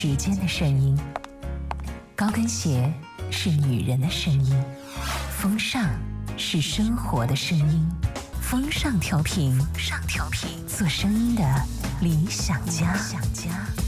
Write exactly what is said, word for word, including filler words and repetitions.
时间的声音，高跟鞋是女人的声音，风尚是生活的声音，风尚调频，风尚调频，做声音的理想家。